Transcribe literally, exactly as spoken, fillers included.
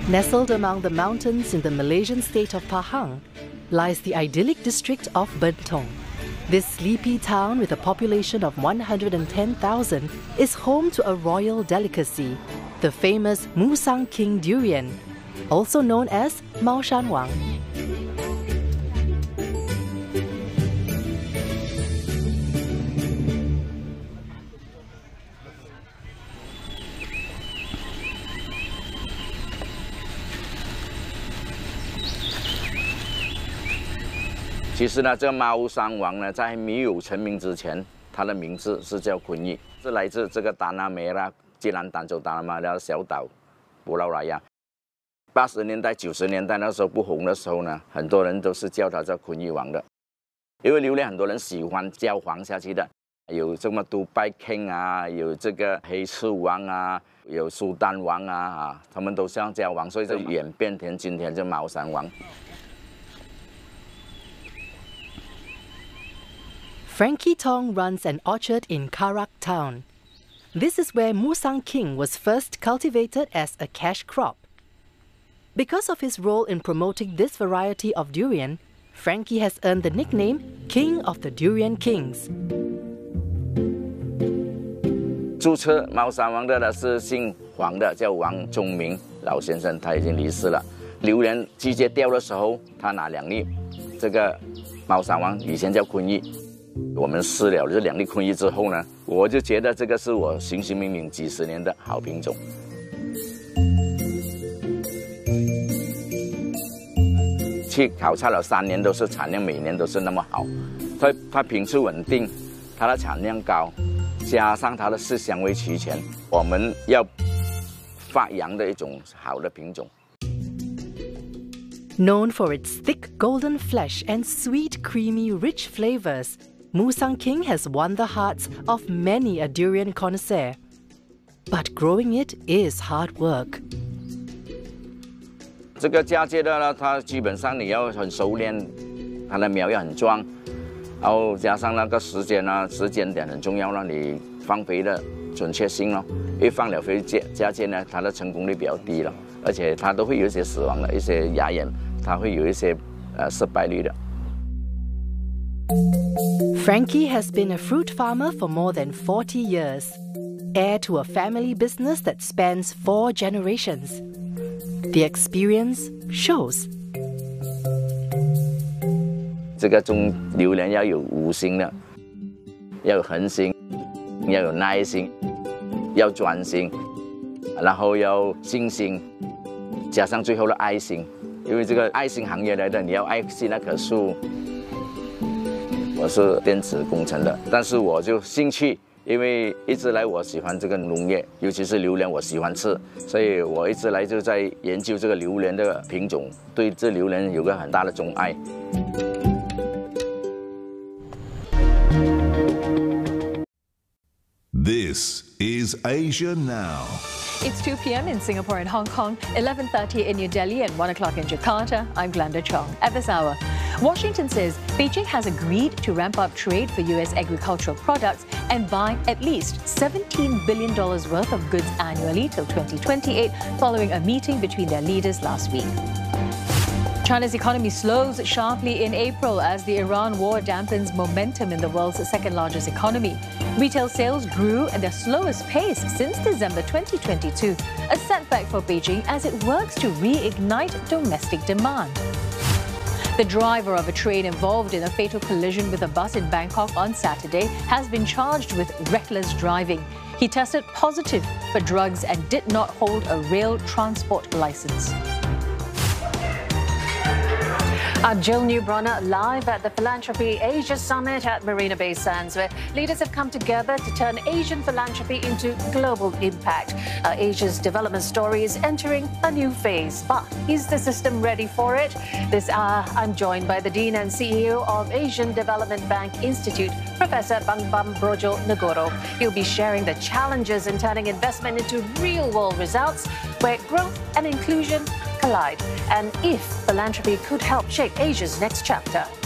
Nestled among the mountains in the Malaysian state of Pahang lies the idyllic district of Bentong. This sleepy town with a population of one hundred ten thousand is home to a royal delicacy, the famous Musang King durian, also known as Mao Shan Wang. 其实呢，这个猫山王呢，在没有成名之前，它的名字是叫昆邑，是来自这个达纳梅拉吉兰丹州达纳梅拉小岛布劳拉亚。八十年代、九十年代那时候不红的时候呢，很多人都是叫它叫昆邑王的，因为榴莲很多人喜欢叫黄下去的，有这么杜拜 King 啊，有这个黑翅王啊，有苏丹王啊啊，他们都这样叫王，所以就演变成今天就猫山王。 Frankie Tong runs an orchard in Karak town. This is where Musang King was first cultivated as a cash crop. Because of his role in promoting this variety of durian, Frankie has earned the nickname King of the Durian Kings. 注册猫山王的呢是姓黄的，叫王忠明老先生，他已经离世了。榴莲季节掉的时候，他拿两粒，这个猫山王以前叫昆邑。 我们试了这两粒昆邑之后呢，我就觉得这个是我寻寻觅觅几十年的好品种。去考察了三年，都是产量每年都是那么好，它它品质稳定，它的产量高，加上它的色香味齐全，我们要发扬的一种好的品种。 Known for its thick golden flesh and sweet, creamy, rich flavors, Musang King has won the hearts of many a durian connoisseur. But growing it is hard work. 这个嫁接的呢，它基本上你要很熟练，它的苗要很壮，然后加上那个时间呢，时间点很重要了，你放肥的准确性咯。一放了肥嫁嫁接呢，它的成功率比较低了，而且它都会有一些死亡的一些芽眼。 它会有一些呃失败率的。 Frankie has been a fruit farmer for more than forty years, heir to a family business that spans four generations. The experience shows. 这个种榴莲要有悟性的，要有恒心，要有耐心，要专心，然后要信心，加上最后的爱心。 因为这个爱心行业来的，你要爱惜那棵树。我是电子工程的，但是我就兴趣，因为一直来我喜欢这个农业，尤其是榴莲，我喜欢吃，所以我一直来就在研究这个榴莲的品种，对这榴莲有个很大的钟爱。 This is Asia Now. It's two p m in Singapore and Hong Kong, eleven thirty in New Delhi and one o'clock in Jakarta. I'm Glenda Chong. At this hour, Washington says Beijing has agreed to ramp up trade for U S agricultural products and buy at least seventeen billion dollars worth of goods annually till twenty twenty-eight, following a meeting between their leaders last week. China's economy slows sharply in April as the Iran war dampens momentum in the world's second-largest economy. Retail sales grew at their slowest pace since December twenty twenty-two, a setback for Beijing as it works to reignite domestic demand. The driver of a train involved in a fatal collision with a bus in Bangkok on Saturday has been charged with reckless driving. He tested positive for drugs and did not hold a rail transport license. I'm Jill Newbronner, live at the Philanthropy Asia Summit at Marina Bay Sands, where leaders have come together to turn Asian philanthropy into global impact. Uh, Asia's development story is entering a new phase, but is the system ready for it? This hour, I'm joined by the Dean and C E O of Asian Development Bank Institute, Professor Bangbam Brojo Negoro. He'll be sharing the challenges in turning investment into real-world results, where growth and inclusion collide, and if philanthropy could help shape Asia's next chapter.